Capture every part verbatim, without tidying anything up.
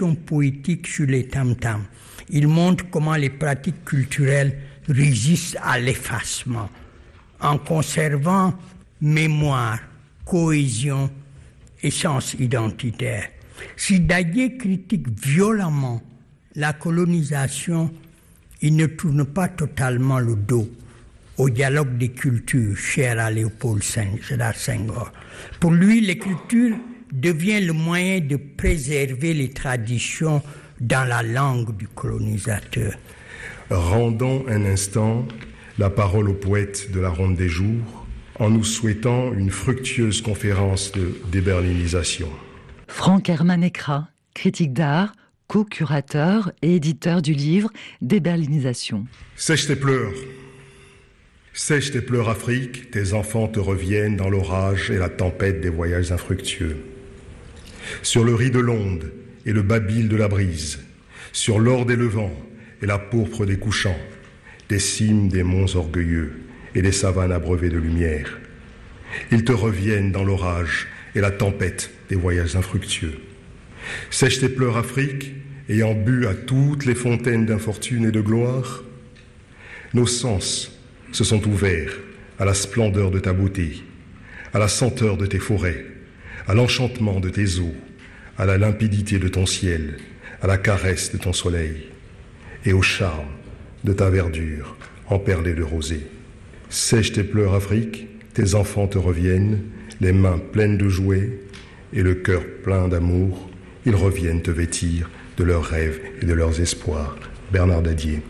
méditation poétique sur les tam-tams. Il montre comment les pratiques culturelles résistent à l'effacement, en conservant mémoire, cohésion et sens identitaire. Si Dallier critique violemment la colonisation, il ne tourne pas totalement le dos au dialogue des cultures cher à Léopold Sédar Senghor. Pour lui, l'écriture devient le moyen de préserver les traditions dans la langue du colonisateur. Rendons un instant la parole au poète de la Ronde des Jours en nous souhaitant une fructueuse conférence de déberlinisation. Franck Herman Ekra, critique d'art, co-curateur et éditeur du livre Déberlinisation. Sèche tes pleurs. Sèche tes pleurs, Afrique, tes enfants te reviennent dans l'orage et la tempête des voyages infructueux. Sur le riz de l'onde et le babil de la brise, sur l'or des levants et la pourpre des couchants, des cimes des monts orgueilleux et des savanes abreuvées de lumière. Ils te reviennent dans l'orage et la tempête des voyages infructueux. Sèche tes pleurs, Afrique, ayant bu à toutes les fontaines d'infortune et de gloire. Nos sens se sont ouverts à la splendeur de ta beauté, à la senteur de tes forêts, à l'enchantement de tes eaux, à la limpidité de ton ciel, à la caresse de ton soleil et au charme de ta verdure emperlée de rosée. Sèche tes pleurs, Afrique, tes enfants te reviennent, les mains pleines de jouets et le cœur plein d'amour. Ils reviennent te vêtir de leurs rêves et de leurs espoirs. Bernard Dallier.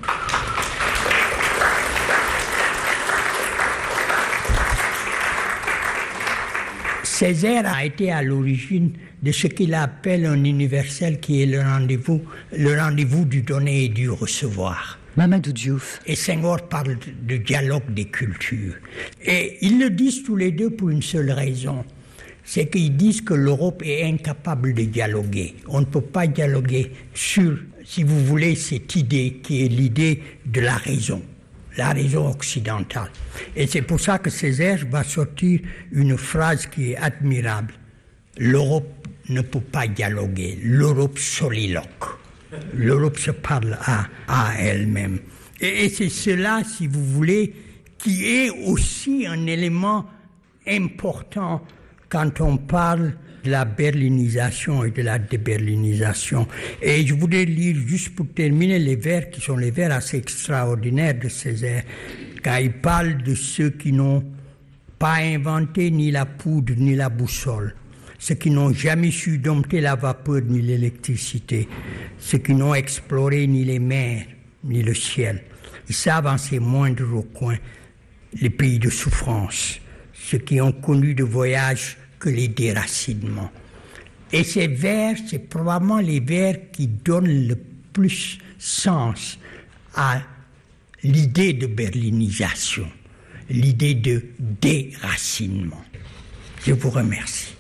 Césaire a été à l'origine de ce qu'il appelle un universel qui est le rendez-vous, le rendez-vous du donner et du recevoir. Mamadou Diouf. Et Senghor parle de dialogue des cultures. Et ils le disent tous les deux pour une seule raison. C'est qu'ils disent que l'Europe est incapable de dialoguer. On ne peut pas dialoguer sur, si vous voulez, cette idée qui est l'idée de la raison, la raison occidentale. Et c'est pour ça que Césaire va sortir une phrase qui est admirable. L'Europe ne peut pas dialoguer, l'Europe soliloque. L'Europe se parle à, à elle-même. Et, et c'est cela, si vous voulez, qui est aussi un élément important quand on parle de la berlinisation et de la déberlinisation. Et je voudrais lire, juste pour terminer, les vers qui sont les vers assez extraordinaires de Césaire, quand il parle de ceux qui n'ont pas inventé ni la poudre ni la boussole, ceux qui n'ont jamais su dompter la vapeur ni l'électricité, ceux qui n'ont exploré ni les mers ni le ciel. Ils savent en ces moindres recoins les pays de souffrance, ceux qui ont connu de voyages que les déracinements. Et ces vers, c'est probablement les vers qui donnent le plus sens à l'idée de berlinisation, l'idée de déracinement. Je vous remercie.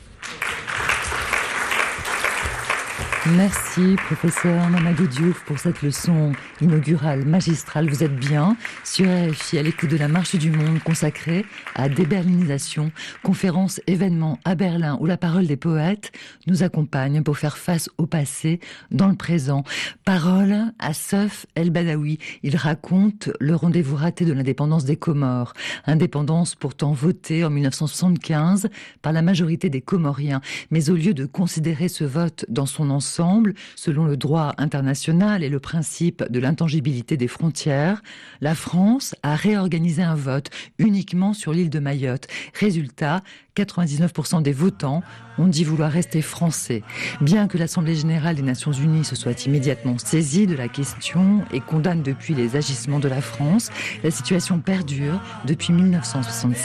Merci, professeur Mamadou Diouf, pour cette leçon inaugurale, magistrale. Vous êtes bien sur R F I à l'écoute de la Marche du Monde consacrée à déberlinisation, conférence événement à Berlin où la parole des poètes nous accompagne pour faire face au passé dans le présent. Parole à Seuf El Badaoui. Il raconte le rendez-vous raté de l'indépendance des Comores. Indépendance pourtant votée en mille neuf cent soixante-quinze par la majorité des Comoriens. Mais au lieu de considérer ce vote dans son ensemble, selon le droit international et le principe de l'intangibilité des frontières, la France a réorganisé un vote uniquement sur l'île de Mayotte. Résultat, quatre-vingt-dix-neuf pour cent des votants ont dit vouloir rester français. Bien que l'Assemblée générale des Nations unies se soit immédiatement saisie de la question et condamne depuis les agissements de la France, la situation perdure depuis mille neuf cent soixante-six.